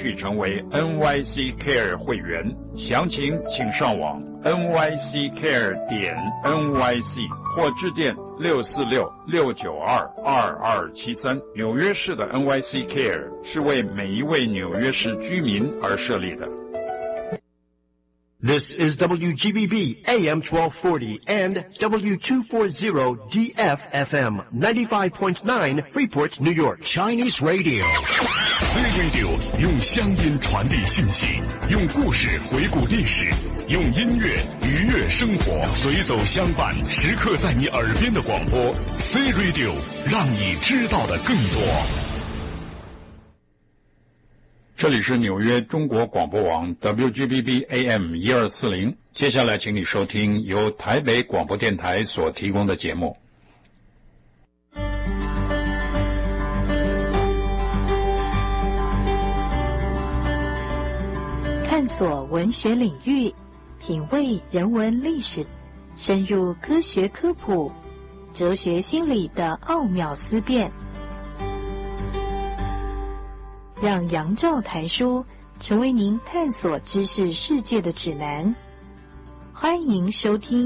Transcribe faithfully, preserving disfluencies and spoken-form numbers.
续成为 N Y C Care 会员。详情请上网 N Y C Care 点 N Y C 或致电六四六六九二二二七三。纽约市的 N Y C Care 是为每一位纽约市居民而设立的。 This is W G B B A M twelve forty and W two forty D F F M ninety-five point nine Freeport, New York. Chinese Radio. C Radio 用乡音传递信息，用故事回顾历史，用音乐愉悦生活，随走相伴，时刻在你耳边的广播 C Radio， 让你知道的更多。 这里是纽约中国广播网 W G B B A M 一二四零，接下来请你收听由台北广播电台所提供的节目。 探索文学领域，品味人文历史，深入科学科普，哲学心理的奥妙思辨。让杨照谈书成为您探索知识世界的指南。欢迎收听